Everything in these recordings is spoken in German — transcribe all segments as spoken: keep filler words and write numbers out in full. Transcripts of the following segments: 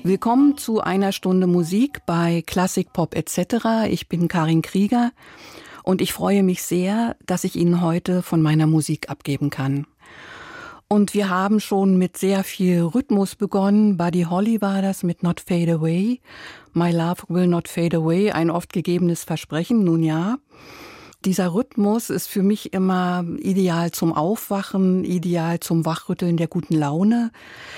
Willkommen zu einer Stunde Musik bei Klassik, Pop et cetera. Ich bin Karin Krieger und ich freue mich sehr, dass ich Ihnen heute von meiner Musik abgeben kann. Und wir haben schon mit sehr viel Rhythmus begonnen. Buddy Holly war das mit Not Fade Away. My Love Will Not Fade Away, ein oft gegebenes Versprechen, nun ja. Dieser Rhythmus ist für mich immer ideal zum Aufwachen, ideal zum Wachrütteln der guten Laune.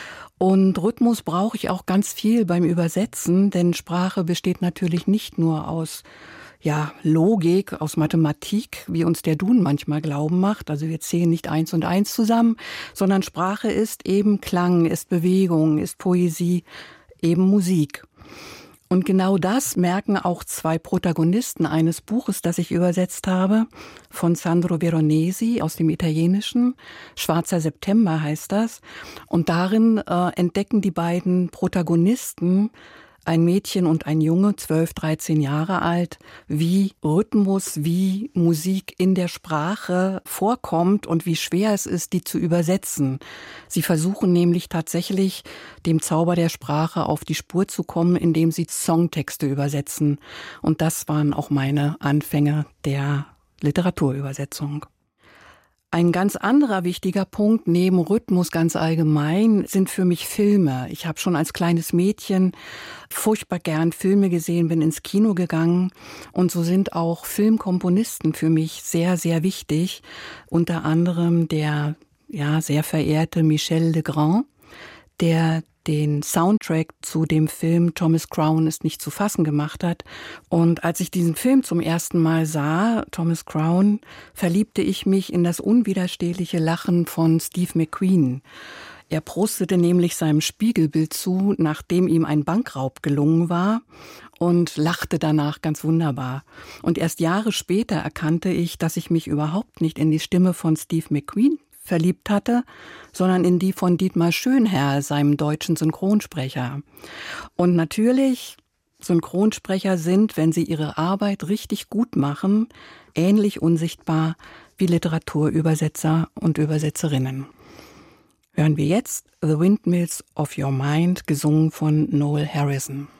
Und Rhythmus brauche ich auch ganz viel beim Übersetzen, denn Sprache besteht natürlich nicht nur aus ja, Logik, aus Mathematik, wie uns der Duden manchmal glauben macht. Also wir zählen nicht eins und eins zusammen, sondern Sprache ist eben Klang, ist Bewegung, ist Poesie, eben Musik. Und genau das merken auch zwei Protagonisten eines Buches, das ich übersetzt habe, von Sandro Veronesi aus dem Italienischen. Schwarzer September heißt das. Und darin äh, entdecken die beiden Protagonisten, ein Mädchen und ein Junge, zwölf, dreizehn Jahre alt, wie Rhythmus, wie Musik in der Sprache vorkommt und wie schwer es ist, die zu übersetzen. Sie versuchen nämlich tatsächlich, dem Zauber der Sprache auf die Spur zu kommen, indem sie Songtexte übersetzen. Und das waren auch meine Anfänge der Literaturübersetzung. Ein ganz anderer wichtiger Punkt neben Rhythmus ganz allgemein sind für mich Filme. Ich habe schon als kleines Mädchen furchtbar gern Filme gesehen, bin ins Kino gegangen und so sind auch Filmkomponisten für mich sehr, sehr wichtig. Unter anderem der ja sehr verehrte Michel Legrand, der den Soundtrack zu dem Film Thomas Crown ist nicht zu fassen gemacht hat. Und als ich diesen Film zum ersten Mal sah, Thomas Crown, verliebte ich mich in das unwiderstehliche Lachen von Steve McQueen. Er prostete nämlich seinem Spiegelbild zu, nachdem ihm ein Bankraub gelungen war und lachte danach ganz wunderbar. Und erst Jahre später erkannte ich, dass ich mich überhaupt nicht in die Stimme von Steve McQueen verliebt hatte, sondern in die von Dietmar Schönherr, seinem deutschen Synchronsprecher. Und natürlich, Synchronsprecher sind, wenn sie ihre Arbeit richtig gut machen, ähnlich unsichtbar wie Literaturübersetzer und Übersetzerinnen. Hören wir jetzt The Windmills of Your Mind, gesungen von Noel Harrison.